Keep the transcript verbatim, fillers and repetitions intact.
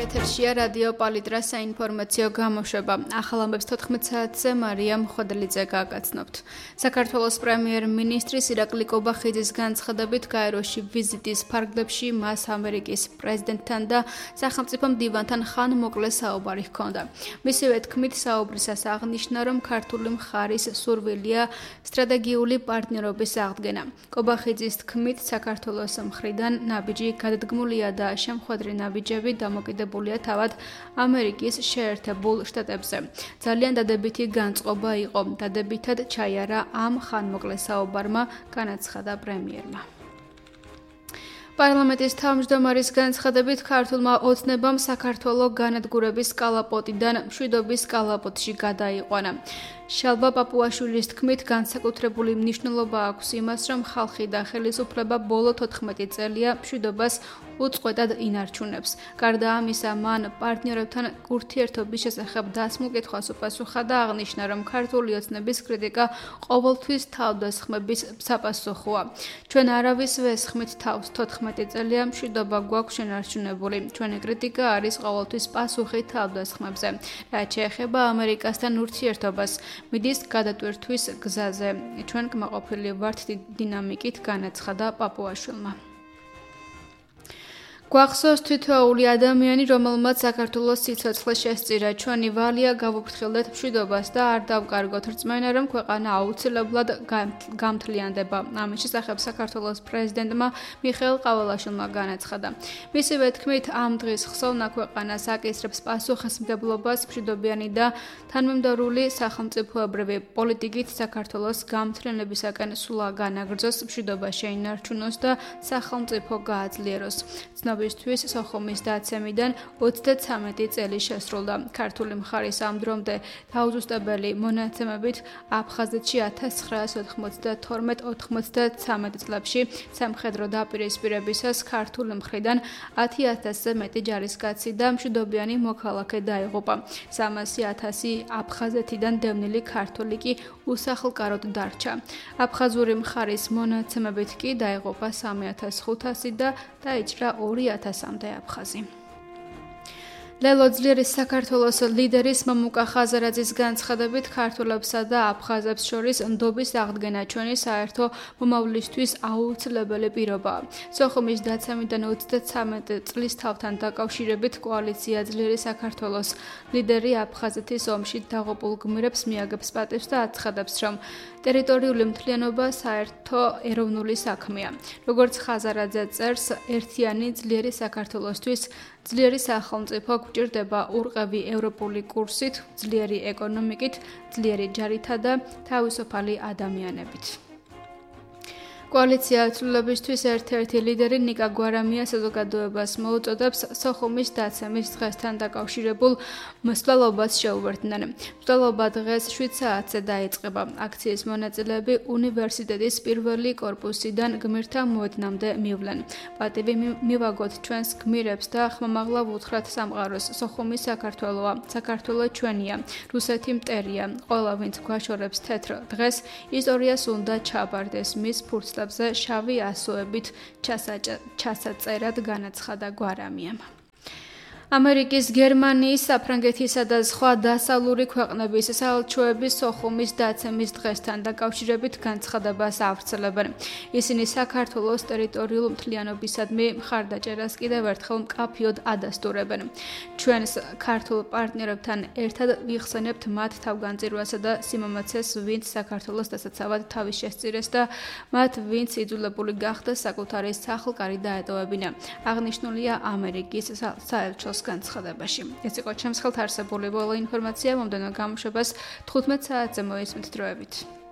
ეთერშია რადიო პალიტრა საინფორმაციო გამოშვება. ახალ ამბებს თოთხმეტ საათზე მარია მხვედლიძე გააგაცნობთ. საქართველოს პრემიერ-მინისტრის ირაკლი კობახიძის განცხადებით გაეროში ვიზიტის ფარგლებში მას ამერიკის პრეზიდენტთან და სახელმწიფო მდივანთან ხანმოკლე საუბარი ჰქონდა. მისივე თქმით საუბრისას აღნიშნა, რომ ქართული მხარის სურვილია სტრატეგიული პარტნიორობის აღდგენა. კობახიძის თქმით, საქართველოს მხრიდან ნაბიჯი გადადგმულია და შემხვედრი ნაბიჯები დამოკიდებულია თავად ამერიკის შეერთებულ შტატებზე. ძალიან დადებითი განწყობა იყო, დადებითად ჩაიარა ამ ხანმოკლე საუბარმა, განაცხადა პრემიერმა. პარლამენტის თავმჯდომარის განცხადებით ქართულმა ოცნებამ საქართველოს განადგურების კალაპოტიდან მშვიდობის კალაპოტში გადაიყვანა. შალვა პაპუაშვილის თქმით, განსაკუთრებული მნიშვნელობა აქვს იმას, რომ ხალხი და ხელისუფლება ბოლო თოთხმეტი წელია მშვიდობას უწყვეტად ინარჩუნებს. გარდა ამისა, მან პარტნიორებთან ურთიერთობის შესახებ დასმულ კითხვას უპასუხა და აღნიშნა, რომ ქართული ოცნების კრიტიკა ყოველთვის თავდასხმების საფასუხოა. ჩვენ არავის ვესხმით თავს, თოთხმეტი წელია მშვიდობა გვაქვს შენარჩუნებული. ჩვენი კრიტიკა არის ყოველთვის პასუხი თავდასხმებზე, რაც შეეხება ამერიკასთან ურთიერთობას. მიდის გადატვირთვის გზაზე. ჩვენ კმაყოფილი ვართ დინამიკით, განაცხადა პაპუაშვილმა. გვახსოვს თითოეული ადამიანი, რომელმაც საქართველოს სიცოცხლე შესწირა. ჩვენი ვალია გავუფრთხილდეთ მშვიდობას და არ დავკარგოთ რწმენა, რომ ქვეყანა აუცილებლად გამთლიანდება. ამის შესახებ საქართველოს პრეზიდენტმა მიხეილ ყაველაშვილმა განაცხადა. მისივე თქმით, ამ დღის ხსოვნა ქვეყანას აკისრებს პასუხისმგებლობას მშვიდობიანი და თანმიმდევრული სახელმწიფოებრივი პოლიტიკით საქართველოს გამთლიანებისაკენ სულა განაგრძოს, მშვიდობა შეინარჩუნოს და სახელმწიფო გააძლიეროს. ცნობისთვის სოხუმის დაცემიდან ოცდათვრამეტი წელი შესრულდა. ქართული მხარის ამ დრომდე დაუზუსტებელი მონაცემებით აფხაზეთში ათას ცხრაას ოთხმოცდათორმეტ ოთხმოცდათვრამეტ წლებში სამხედრო დაპირისპირებისას ქართული მხრიდან ათი ათასზე მეტი ჯარისკაცი და მშვიდობიანი მოქალაქე დაიღუპა. სამასი ათასი აფხაზეთიდან დევნილი ქართველი კი უსახლკაროდ დარჩა. აფხაზური მხარის მონაცემებით კი დაიღუპა სამი ათას ხუთასი და დაიჭრა ორი ათასამდე აფხაზი. ლელო ძლიერის საქართველოს ლიდერის მამუკა ხაზარაძის განცხადებით, ქართველებსა და აფხაზებს შორის ნდობის აღდგენა ჩვენი საერთო მომავლისთვის აუცილებელი პირობაა. სოხუმის დაცემიდან ოცდათვრამეტი წლის თავთან დაკავშირებით კოალიცია ძლიერი საქართველოს ლიდერი აფხაზეთის ომში დაღუპულ გმირებს მიაგებს პატივს და აცხადებს, რომ ტერიტორიული მთლიანობა საერთო ეროვნული საქმეა. როგორც ხაზარაძე წერს, ერთიანი ძლიერი საქართველოსთვის ძლიერი სახელმწიფო გვჭირდება ურყევი ევროპული კურსით, ძლიერი ეკონომიკით, ძლიერი ჯარითა და თავისუფალი ადამიანებით. კოალიცია ცვლილებისთვის ერთ-ერთი ლიდერი ნიკა გვარამია საზოგადოებას მოუწოდებს სოხუმის დაცემის დღესთან დაკავშირებულ მსვლელობას შეუერთდნენ. მსვლელობა დღეს შვიდ საათზე დაიწყება. აქციის მონაწილეები უნივერსიტეტის პირველი კორპუსიდან გმირთა მოედნამდე მივლენ. პატივი მივაგოთ ჩვენს გმირებს და ხმამაღლა ვუთხრათ სამყაროს. სოხუმი საქართველოა, საქართველო ჩვენია, რუსეთი მტერია. ყველა ვინც გვაშორებს თეთრ დღეს, ისტორიას უნდა ჩაბარდეს მის ფურცლებს შავი ასოებით ჩასაწერად, განაცხადა გვარამიამ. ამერიკის, გერმანიის, საფრანგეთისა და სხვა დასავლური ქვეყნების საელჩოების სოხუმის დაცემის დღესთან დაკავშირებით განცხადებას ავრცელებენ. ისინი საქართველოს ტერიტორიულ მთლიანობისადმი მხარდაჭერას კიდევ ერთხელ მკაფიოდ ადასტურებენ. ჩვენს ქართულ პარტნიორებთან ერთად ვიხსენებთ მათ თავგანწირვასა და სიმამაცეს, ვინც საქართველოს დასაცავად თავის შესწირეს და მათ, ვინც იძულებული გახდა საკუთარი სახლ-კარი დაეტოვებინა. აღნიშნულია ამერიკის საელჩოს განცხადებაში. ეს იყო ჩემს ხელთ არსებული ბოლო ინფორმაცია, მომდევნო გამოშვებას თხუთმეტ საათზე მოისმით დროებით.